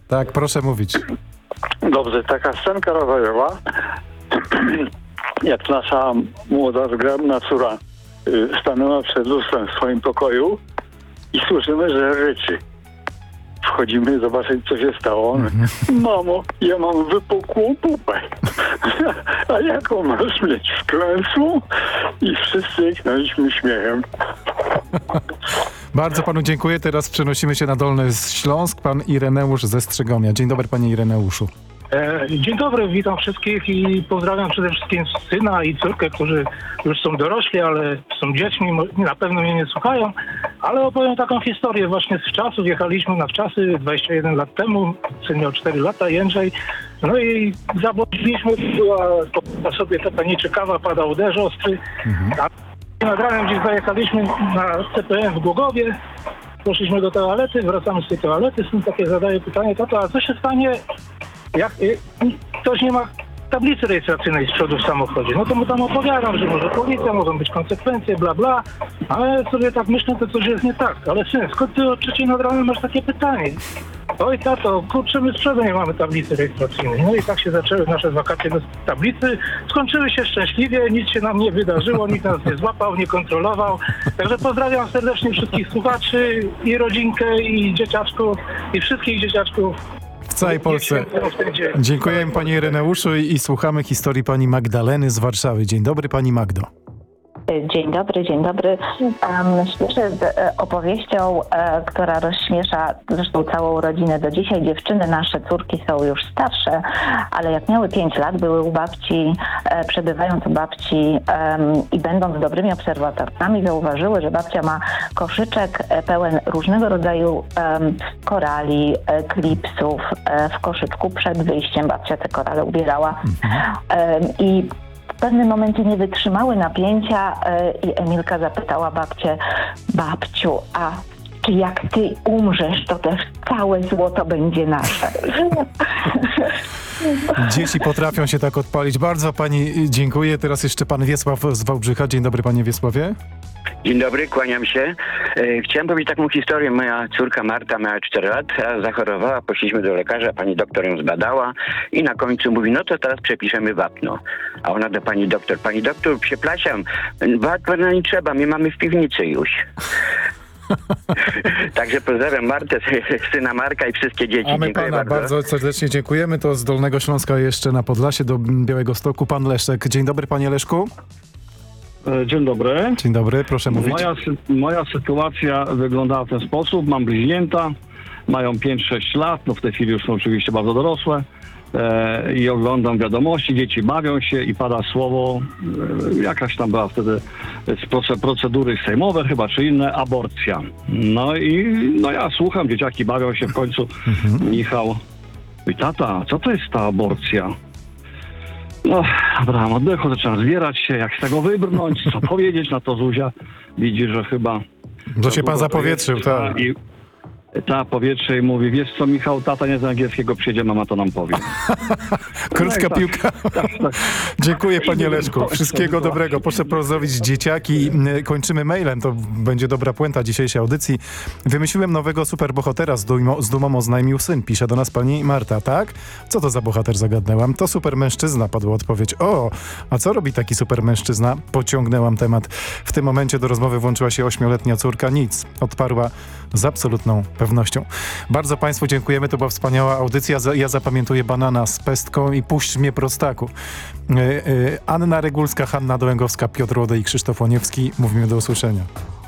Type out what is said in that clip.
Tak, proszę mówić. Dobrze, taka scenka rowerowa, jak nasza młoda, zgrabna córa stanęła przed lustrem w swoim pokoju i słyszymy, że ryczy. Wchodzimy zobaczyć, co się stało. Mamo, ja mam wypukłą pupę. A jaką masz mieć wklęsłą? I wszyscy jęknęliśmy śmiechem. Bardzo panu dziękuję. Teraz przenosimy się na Dolny Śląsk. Pan Ireneusz ze Strzegomia. Dzień dobry, panie Ireneuszu. Dzień dobry, witam wszystkich i pozdrawiam przede wszystkim syna i córkę, którzy już są dorośli, ale są dziećmi, na pewno mnie nie słuchają, ale opowiem taką historię właśnie z czasów. Jechaliśmy na wczasy 21 lat temu, syn miał 4 lata, Jędrzej, no i zabłądziliśmy, była sobie taka nieciekawa, padał deszcz ostry, a nad ranem gdzieś zajechaliśmy na CPN w Głogowie, poszliśmy do toalety, wracamy z tej toalety, syn takie zadaje pytanie, tato, a co się stanie, jak ktoś nie ma tablicy rejestracyjnej z przodu w samochodzie? No to mu tam opowiadam, że może policja, mogą być konsekwencje, bla bla, ale sobie tak myślę, to coś jest nie tak. Ale syn, skąd ty o 3 nad ranem masz takie pytanie? Oj tato, kurczę, my z przodu nie mamy tablicy rejestracyjnej. No i tak się zaczęły nasze wakacje bez tablicy. Skończyły się szczęśliwie, nic się nam nie wydarzyło, nikt nas nie złapał, nie kontrolował. Także pozdrawiam serdecznie wszystkich słuchaczy i rodzinkę, i dzieciaczków, i wszystkich dzieciaczków. W całej Polsce. Dziękujemy panie Ireneuszu i słuchamy historii pani Magdaleny z Warszawy. Dzień dobry, pani Magdo. Dzień dobry, dzień dobry. Śmieszę z opowieścią, która rozśmiesza zresztą całą rodzinę do dzisiaj. Dziewczyny nasze, córki są już starsze, ale jak miały 5 lat, były u babci, przebywając u babci i będąc dobrymi obserwatorkami, zauważyły, że babcia ma koszyczek pełen różnego rodzaju korali, klipsów w koszyczku. Przed wyjściem babcia te korale ubierała i w pewnym momencie nie wytrzymały napięcia i Emilka zapytała babcię: babciu, a czy jak ty umrzesz, to też całe złoto będzie nasze? Dzieci potrafią się tak odpalić. Bardzo pani dziękuję. Teraz jeszcze pan Wiesław z Wałbrzycha. Dzień dobry, panie Wiesławie. Dzień dobry, kłaniam się. Chciałem powiedzieć taką historię. Moja córka Marta miała 4 lata, zachorowała, poszliśmy do lekarza, pani doktor ją zbadała i na końcu mówi, no to teraz przepiszemy wapno. A ona do pani doktor, przepraszam, wapna nie trzeba, my mamy w piwnicy już. Także pozdrawiam Martę, syna Marka i wszystkie dzieci. A my dziękuję pana bardzo serdecznie dziękujemy. To z Dolnego Śląska jeszcze na Podlasie do Białegostoku. Pan Leszek. Dzień dobry, panie Leszku. Dzień dobry. Dzień dobry, proszę mówić. Moja sytuacja wyglądała w ten sposób. Mam bliźnięta, mają 5-6 lat, no w tej chwili już są oczywiście bardzo dorosłe. I oglądam wiadomości, dzieci bawią się i pada słowo, jakaś tam była wtedy procedury sejmowe chyba, czy inne, aborcja. No ja słucham, dzieciaki bawią się, w końcu Michał mówi, tata, co to jest ta aborcja? No, brałem oddechu, zacząłem zbierać się, jak z tego wybrnąć, co powiedzieć na to Zuzia. Widzi, że chyba... To się pan zapowietrzył, tak. Ta powietrze i mówi, wiesz co, Michał, tata nie zna angielskiego, przyjedzie, mama to nam powie. Krótka piłka. Tak. Dziękuję, panie Leszku. Wszystkiego dobrego. Proszę pozdrowić dzieciaki. Kończymy mailem. To będzie dobra puenta dzisiejszej audycji. Wymyśliłem nowego superbohatera, z dumą oznajmił syn. Pisze do nas pani Marta, tak? Co to za bohater, zagadnęłam? To supermężczyzna, padła odpowiedź. O, a co robi taki supermężczyzna? Pociągnęłam temat. W tym momencie do rozmowy włączyła się 8-letnia córka. Nic. Odparła z absolutną pewnością. Bardzo państwu dziękujemy, to była wspaniała audycja. Ja zapamiętuję banana z pestką i puść mnie prostaku. Anna Regulska, Hanna Dołęgowska, Piotr Łodej i Krzysztof Łoniewski. Mówimy do usłyszenia.